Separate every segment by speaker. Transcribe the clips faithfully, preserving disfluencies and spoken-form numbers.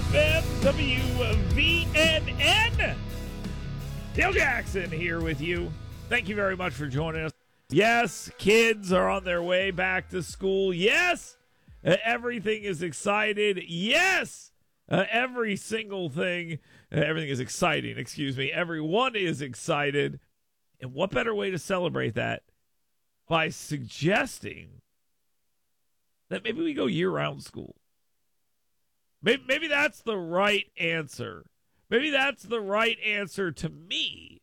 Speaker 1: F M, W V N N. Dale Jackson here with you. Thank you very much for joining us. Yes, kids are on their way back to school. Yes, uh, everything is excited. Yes, uh, every single thing, uh, everything is exciting, excuse me. Everyone is excited. And what better way to celebrate that by suggesting that maybe we go year-round school? Maybe, maybe that's the right answer. Maybe that's the right answer to me.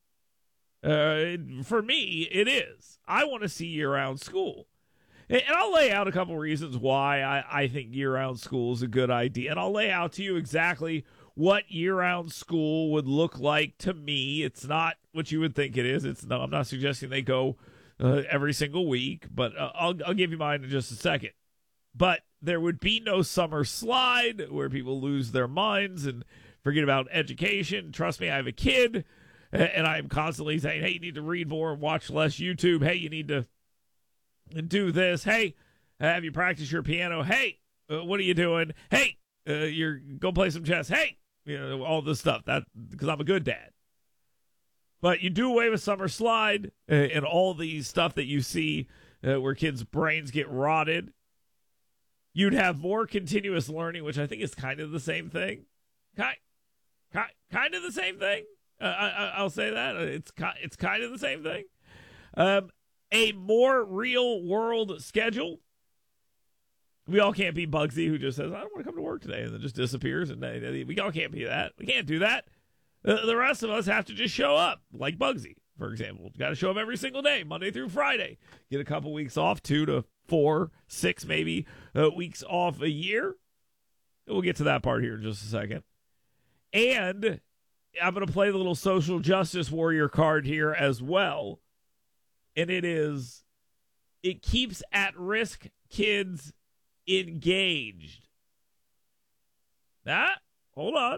Speaker 1: Uh, for me, it is. I want to see year-round school. And, and I'll lay out a couple reasons why I, I think year-round school is a good idea. And I'll lay out to you exactly what year-round school would look like to me. It's not what you would think it is. It's no, I'm not suggesting they go uh, every single week, but uh, I'll, I'll give you mine in just a second. But there would be no summer slide where people lose their minds and forget about education. Trust me, I have a kid, and I'm constantly saying, hey, you need to read more and watch less YouTube. Hey, you need to do this. Hey, have you practice your piano? Hey, uh, what are you doing? Hey, uh, you're go play some chess. Hey, you know, all this stuff. That because I'm a good dad. But you do away with summer slide uh, and all these stuff that you see uh, where kids' brains get rotted. You'd have more continuous learning, which I think is kind of the same thing. Kind, kind, kind of the same thing. Uh, I, I'll say that. It's, it's kind of the same thing. Um, a more real-world schedule. We all can't be Bugsy, who just says, I don't want to come to work today, and then just disappears. And they, we all can't be that. We can't do that. The, the rest of us have to just show up, like Bugsy, for example. Got to show up every single day, Monday through Friday. Get a couple weeks off, two to four, six maybe uh, weeks off a year. We'll get to that part here in just a second. And I'm going to play the little social justice warrior card here as well. And it is, it keeps at-risk kids engaged. Ah, hold on.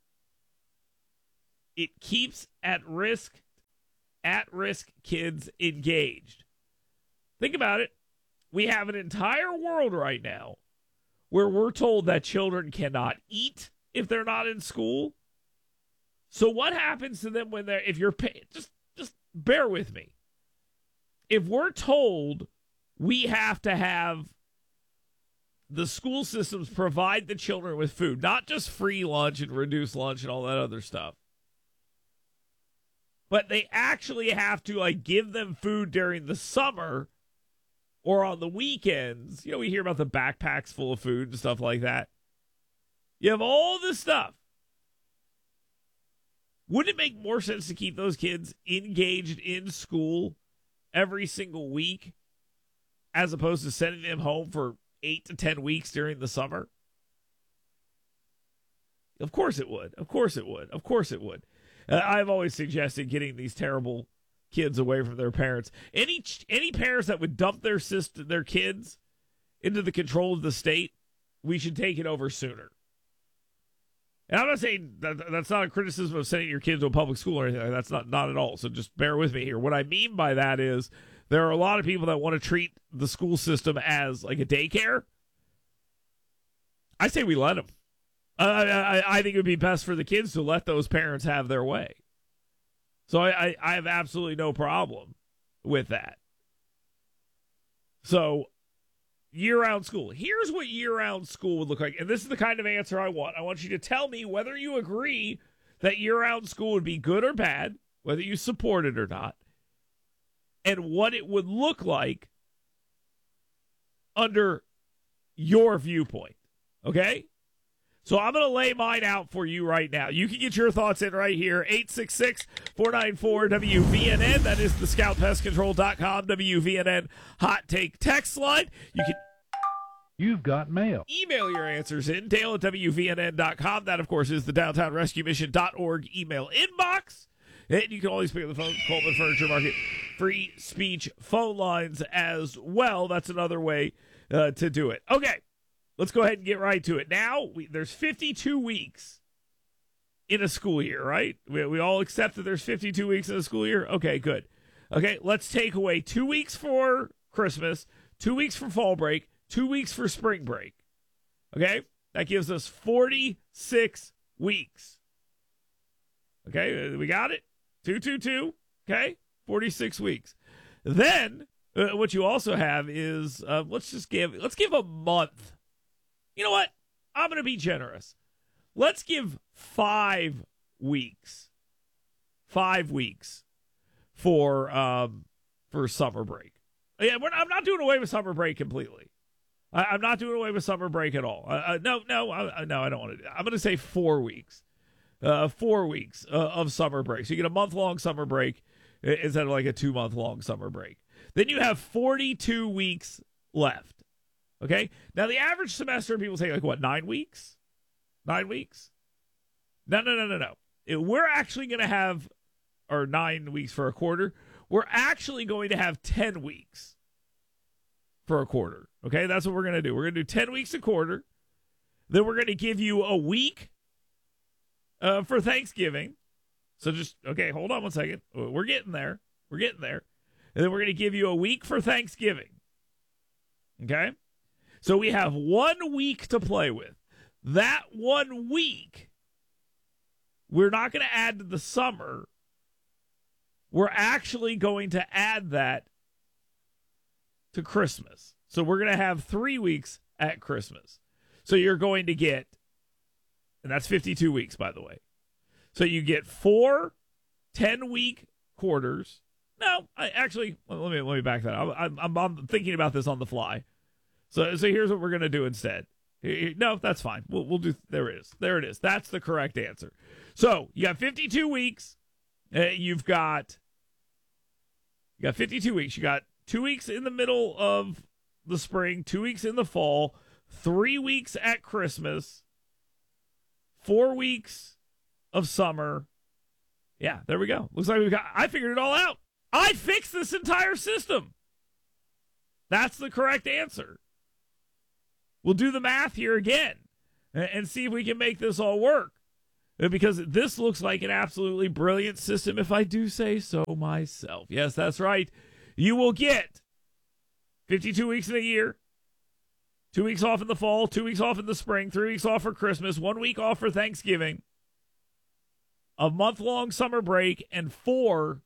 Speaker 1: It keeps at-risk, at-risk kids engaged. Think about it. We have an entire world right now where we're told that children cannot eat if they're not in school. So what happens to them when they're, if you're, just, just bear with me. If we're told we have to have the school systems provide the children with food, not just free lunch and reduced lunch and all that other stuff, but they actually have to like give them food during the summer or on the weekends. You know, we hear about the backpacks full of food and stuff like that. You have all this stuff. Wouldn't it make more sense to keep those kids engaged in school every single week as opposed to sending them home for eight to ten weeks during the summer? Of course it would. Of course it would. Of course it would. Uh, I've always suggested getting these terrible kids away from their parents. Any any parents that would dump their sister, their kids into the control of the state, we should take it over sooner. And I'm not saying that that's not a criticism of sending your kids to a public school or anything. That's not, not at all. So just bear with me here. What I mean by that is there are a lot of people that want to treat the school system as like a daycare. I say we let them. Uh, I, I think it would be best for the kids to let those parents have their way. So I, I, I have absolutely no problem with that. So year-round school. Here's what year-round school would look like. And this is the kind of answer I want. I want you to tell me whether you agree that year-round school would be good or bad, whether you support it or not, and what it would look like under your viewpoint. Okay? So I'm going to lay mine out for you right now. You can get your thoughts in right here. eight six six, four nine four, W V N N. That is the scout pest control dot com W V N N hot take text line. You can
Speaker 2: You've got mail.
Speaker 1: email your answers in. Dale at W V N N dot com. That, of course, is the downtown rescue mission dot org email inbox. And you can always pick up the phone, Coleman Furniture Market, free speech phone lines as well. That's another way uh, to do it. Okay. Let's go ahead and get right to it. Now, we, there's fifty-two weeks in a school year, right? We, we all accept that there's fifty-two weeks in a school year? Okay, good. Okay, let's take away two weeks for Christmas, two weeks for fall break, two weeks for spring break. Okay? That gives us forty-six weeks. Okay, we got it? two two two, okay? forty-six weeks. Then, uh, what you also have is, uh, let's just give, let's give a month. You know what? I'm going to be generous. Let's give five weeks. Five weeks for um, for summer break. Yeah, we're not, I'm not doing away with summer break completely. I, I'm not doing away with summer break at all. Uh, uh, no, no, I, no, I don't want to do that. I'm going to say four weeks. Uh, four weeks uh, of summer break. So you get a month-long summer break instead of like a two-month-long summer break. Then you have forty-two weeks left. Okay? Now, the average semester, people say, like, what, nine weeks? Nine weeks? No, no, no, no, no. It, we're actually going to have, or nine weeks for a quarter, we're actually going to have ten weeks for a quarter. Okay? That's what we're going to do. We're going to do ten weeks a quarter. Then we're going to give you a week uh, for Thanksgiving. So just, okay, hold on one second. We're getting there. We're getting there. And then we're going to give you a week for Thanksgiving. Okay? So we have one week to play with. That one week, we're not going to add to the summer. We're actually going to add that to Christmas. So we're going to have three weeks at Christmas. So you're going to get, and that's fifty-two weeks, by the way. So you get four ten-week quarters. No, I actually, let me let me back that up. I'm, I'm, I'm thinking about this on the fly. So so here's what we're going to do instead. No, that's fine. We'll we'll do. There it is. There it is. That's the correct answer. So you got fifty-two weeks. Uh, you've got you got fifty-two weeks. You got two weeks in the middle of the spring, two weeks in the fall, three weeks at Christmas, four weeks of summer. Yeah, there we go. Looks like we've got. I figured it all out. I fixed this entire system. That's the correct answer. We'll do the math here again and see if we can make this all work. Because this looks like an absolutely brilliant system, if I do say so myself. Yes, that's right. You will get fifty-two weeks in a year, two weeks off in the fall, two weeks off in the spring, three weeks off for Christmas, one week off for Thanksgiving, a month-long summer break, and four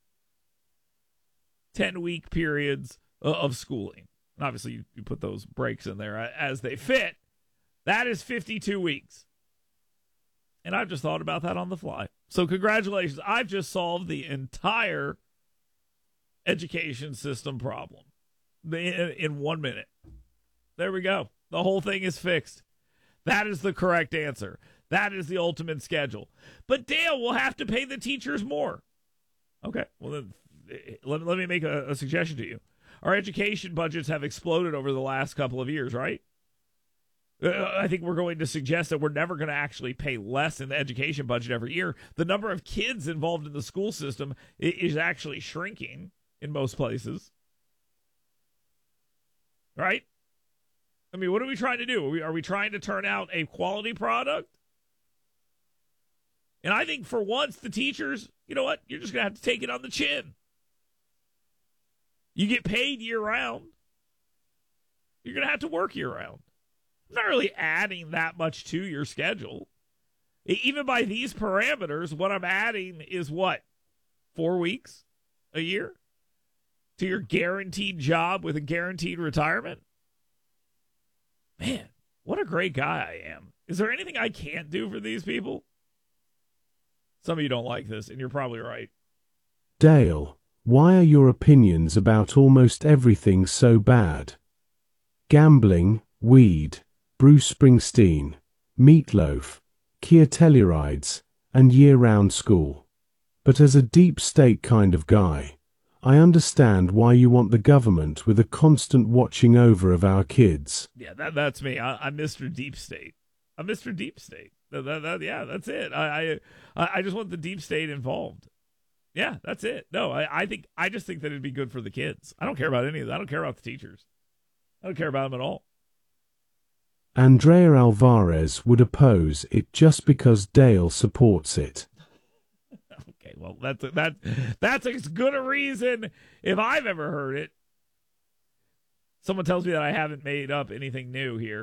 Speaker 1: ten-week periods of schooling. And obviously, you, you put those breaks in there as they fit. That is fifty-two weeks. And I've just thought about that on the fly. So congratulations. I've just solved the entire education system problem in, in one minute. There we go. The whole thing is fixed. That is the correct answer. That is the ultimate schedule. But Dale will have to pay the teachers more. Okay. Well, then let, let me make a, a suggestion to you. Our education budgets have exploded over the last couple of years, right? Uh, I think we're going to suggest that we're never going to actually pay less in the education budget every year. The number of kids involved in the school system is actually shrinking in most places. Right? I mean, what are we trying to do? Are we, are we trying to turn out a quality product? And I think for once, the teachers, you know what? You're just going to have to take it on the chin. You get paid year-round. You're going to have to work year-round. I'm not really adding that much to your schedule. Even by these parameters, what I'm adding is what? Four weeks a year to your guaranteed job with a guaranteed retirement? Man, what a great guy I am. Is there anything I can't do for these people? Some of you don't like this, and you're probably right.
Speaker 3: Dale, why are your opinions about almost everything so bad? Gambling, weed, Bruce Springsteen, Meatloaf, Kia Tellurides, and year-round school. But as a deep state kind of guy, I understand why you want the government with a constant watching over of our kids.
Speaker 1: Yeah, that that's me. I, I'm Mister Deep State. I'm Mister Deep State. That, that, that, yeah, that's it. I, I I just want the deep state involved. Yeah, that's it. No, I, I think I just think that it'd be good for the kids. I don't care about any of that. I don't care about the teachers. I don't care about them at all.
Speaker 3: Andrea Alvarez would oppose it just because Dale supports it.
Speaker 1: Okay, well, that's a, that that's as good a reason if I've ever heard it. Someone tells me that I haven't made up anything new here.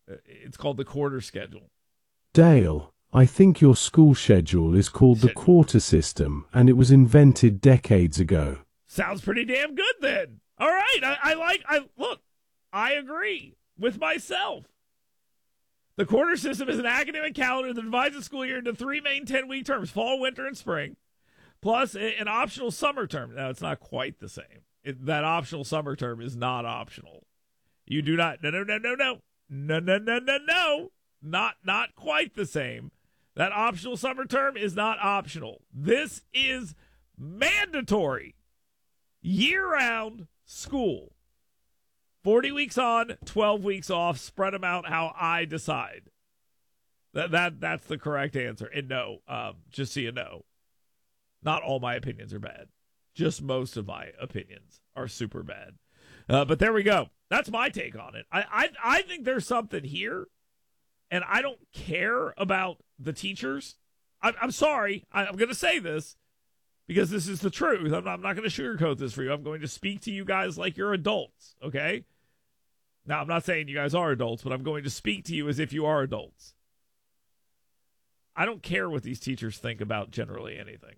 Speaker 1: It's called the quarter schedule.
Speaker 3: Dale, I think your school schedule is called the quarter system, and it was invented decades ago.
Speaker 1: Sounds pretty damn good then. All right, I, I like, I look, I agree with myself. The quarter system is an academic calendar that divides the school year into three main ten-week terms, fall, winter, and spring, plus an optional summer term. Now, it's not quite the same. It, that optional summer term is not optional. You do not, no, no, no, no, no, no, no, no, no, no, not, not quite the same. That optional summer term is not optional. This is mandatory year-round school. forty weeks on, twelve weeks off, spread them out how I decide. That that That's the correct answer. And no, um, just so you know, not all my opinions are bad. Just most of my opinions are super bad. Uh, but there we go. That's my take on it. I, I I think there's something here, and I don't care about the teachers. I, I'm sorry. I, I'm going to say this because this is the truth. I'm not, I'm not going to sugarcoat this for you. I'm going to speak to you guys like you're adults, okay? Now, I'm not saying you guys are adults, but I'm going to speak to you as if you are adults. I don't care what these teachers think about generally anything.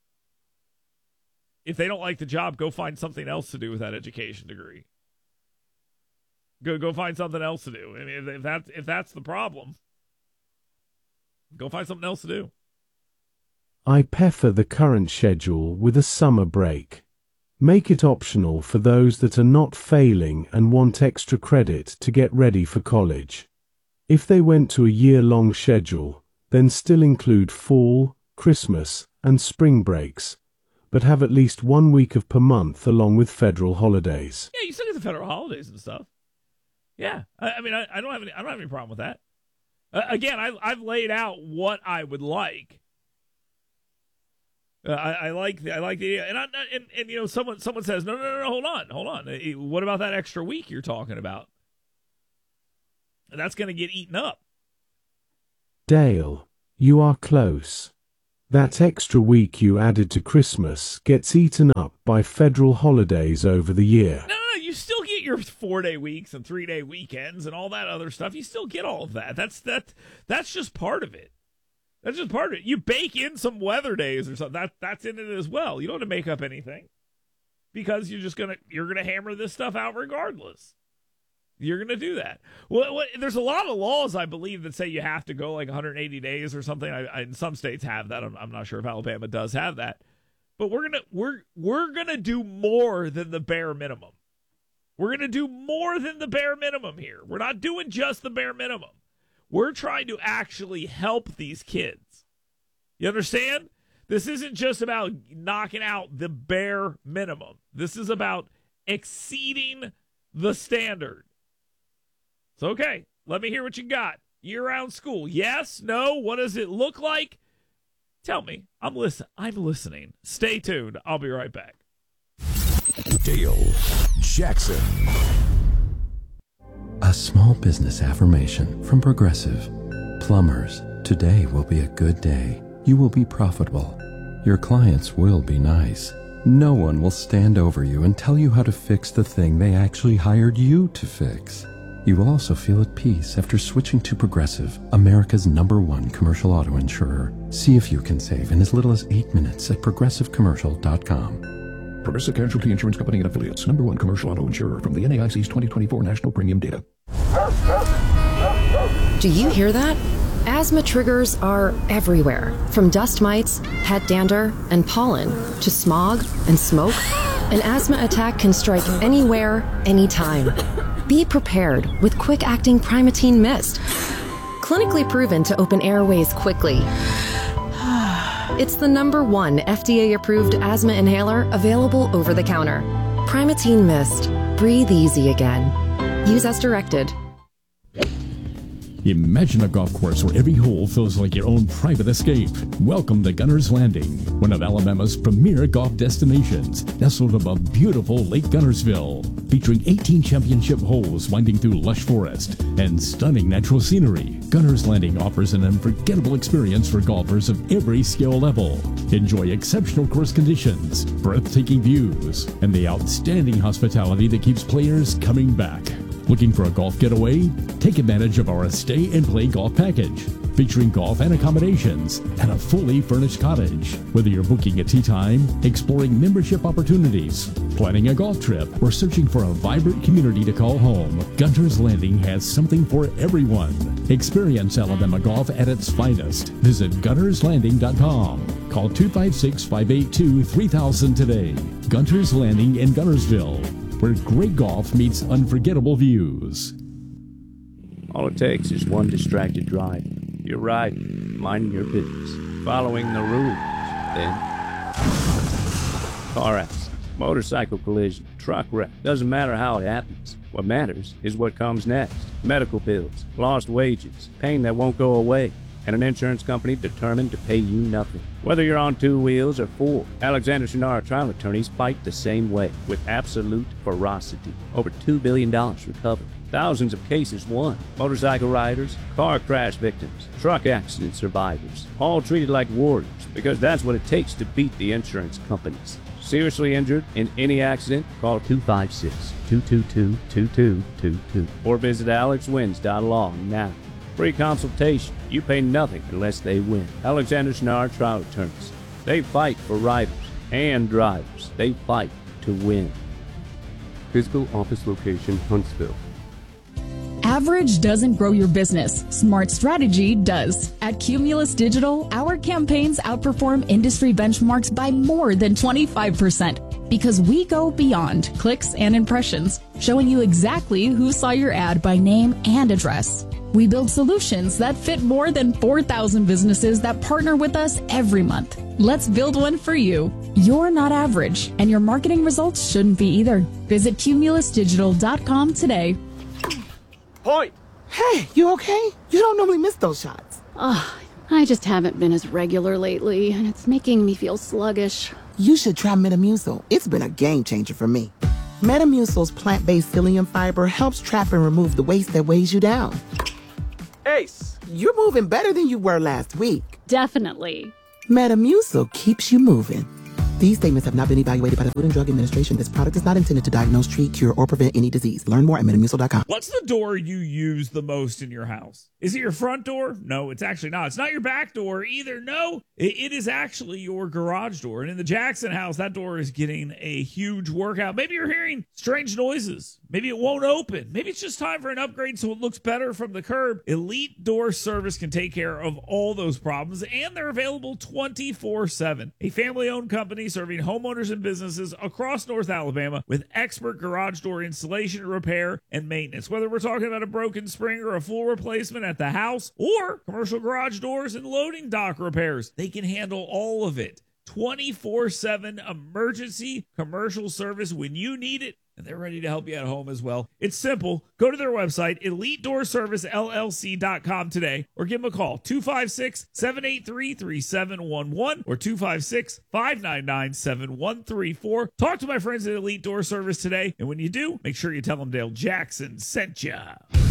Speaker 1: If they don't like the job, go find something else to do with that education degree. Go go find something else to do. I mean, if that's if that's the problem, go find something else to do.
Speaker 3: I prefer the current schedule with a summer break. Make it optional for those that are not failing and want extra credit to get ready for college. If they went to a year-long schedule, then still include fall, Christmas, and spring breaks, but have at least one week of per month along with federal holidays.
Speaker 1: Yeah, you still get the federal holidays and stuff. Yeah, I, I mean, I, I don't have any. I don't have any problem with that. Uh, again, I, I've laid out what I would like. Uh, I, I like the, I like the and I, and and you know someone someone says no no no no hold on hold on what about that extra week you're talking about? And that's going to get eaten up.
Speaker 3: Dale, you are close. That extra week you added to Christmas gets eaten up by federal holidays over the year.
Speaker 1: No, no, no. You still get your four-day weeks and three-day weekends and all that other stuff. You still get all of that. That's that. That's just part of it. That's just part of it. You bake in some weather days or something. That that's in it as well. You don't have to make up anything because you're just gonna you're gonna hammer this stuff out regardless. You're going to do that. Well, what, there's a lot of laws, I believe, that say you have to go like one hundred eighty days or something. I, I, and some states have that. I'm, I'm not sure if Alabama does have that. But we're gonna we're we're gonna do more than the bare minimum. We're gonna do more than the bare minimum here. We're not doing just the bare minimum. We're trying to actually help these kids. You understand? This isn't just about knocking out the bare minimum. This is about exceeding the standard. So, okay, let me hear what you got. Year-round school. Yes? No? What does it look like? Tell me. I'm listen. I'm listening. Stay tuned. I'll be right back.
Speaker 4: Dale Jackson.
Speaker 5: A small business affirmation from Progressive. Plumbers, today will be a good day. You will be profitable. Your clients will be nice. No one will stand over you and tell you how to fix the thing they actually hired you to fix. You will also feel at peace after switching to Progressive, America's number one commercial auto insurer. See if you can save in as little as eight minutes at progressive commercial dot com.
Speaker 4: Progressive Casualty Insurance Company and Affiliates, number one commercial auto insurer from the N A I C's twenty twenty-four National Premium Data.
Speaker 6: Do you hear that? Asthma triggers are everywhere, from dust mites, pet dander, and pollen, to smog and smoke. An asthma attack can strike anywhere, anytime. Be prepared with quick-acting Primatene Mist. Clinically proven to open airways quickly. It's the number one F D A-approved asthma inhaler available over the counter. Primatene Mist. Breathe easy again. Use as directed.
Speaker 7: Imagine a golf course where every hole feels like your own private escape. Welcome to Gunner's Landing, one of Alabama's premier golf destinations, nestled above beautiful Lake Gunnersville. Featuring eighteen championship holes winding through lush forest and stunning natural scenery, Gunner's Landing offers an unforgettable experience for golfers of every skill level. Enjoy exceptional course conditions, breathtaking views, and the outstanding hospitality that keeps players coming back. Looking for a golf getaway? Take advantage of our Stay and Play Golf Package, featuring golf and accommodations and a fully furnished cottage. Whether you're booking a tee time, exploring membership opportunities, planning a golf trip, or searching for a vibrant community to call home, Gunter's Landing has something for everyone. Experience Alabama golf at its finest. Visit gunners landing dot com. Call two five six, five eight two, three thousand today. Gunter's Landing in Guntersville, where great golf meets unforgettable views.
Speaker 8: All it takes is one distracted driver. You're riding, minding your business, following the rules. Then, car accident, motorcycle collision, truck wreck. Doesn't matter how it happens. What matters is what comes next. Medical bills, lost wages, pain that won't go away, and an insurance company determined to pay you nothing. Whether you're on two wheels or four, Alexander Shinara trial attorneys fight the same way, with absolute ferocity. Over two billion dollars recovered. Thousands of cases won. Motorcycle riders, car crash victims, truck accident survivors, all treated like warriors, because that's what it takes to beat the insurance companies. Seriously injured in any accident? Call two five six, two two two, two two two two or visit alex wins dot law now. Free consultation. You pay nothing unless they win. Alexander Shinara trial attorneys. They fight for riders and drivers. They fight to win. Physical office location, Huntsville.
Speaker 9: Average doesn't grow your business. Smart strategy does. At Cumulus Digital, our campaigns outperform industry benchmarks by more than twenty-five percent because we go beyond clicks and impressions, showing you exactly who saw your ad by name and address. We build solutions that fit more than four thousand businesses that partner with us every month. Let's build one for you. You're not average, and your marketing results shouldn't be either. Visit cumulus digital dot com today.
Speaker 10: Point! Hey, you okay? You don't normally miss those shots.
Speaker 11: Ugh, I just haven't been as regular lately, and it's making me feel sluggish.
Speaker 10: You should try Metamucil. It's been a game changer for me. Metamucil's plant-based psyllium fiber helps trap and remove the waste that weighs you down. Ace, you're moving better than you were last week.
Speaker 11: Definitely.
Speaker 10: Metamucil keeps you moving. These statements have not been evaluated by the Food and Drug Administration. This product is not intended to diagnose, treat, cure, or prevent any disease. Learn more at metamucil dot com.
Speaker 1: What's the door you use the most in your house? Is it your front door? No, it's actually not. It's not your back door either. No, it, it is actually your garage door. And in the Jackson house, that door is getting a huge workout. Maybe you're hearing strange noises. Maybe it won't open. Maybe it's just time for an upgrade so it looks better from the curb. Elite Door Service can take care of all those problems, and they're available twenty-four seven. A family-owned company serving homeowners and businesses across North Alabama with expert garage door installation, repair, and maintenance. Whether we're talking about a broken spring or a full replacement at the house or commercial garage doors and loading dock repairs, they can handle all of it. twenty-four seven emergency commercial service when you need it, and they're ready to help you at home as well. It's simple. Go to their website, elite door service l l c dot com today, or give them a call, two five six, seven eight three, three seven one one or two five six, five nine nine, seven one three four. Talk to my friends at Elite Door Service today, and when you do, make sure you tell them Dale Jackson sent ya.